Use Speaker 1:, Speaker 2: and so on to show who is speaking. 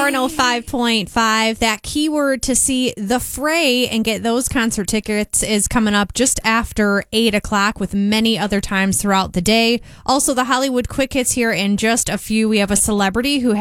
Speaker 1: 105.5. That keyword to see The Fray and get those concert tickets is coming up just after 8 o'clock with many other times throughout the day. Also, the Hollywood Quick Hits here in just a few. We have a celebrity who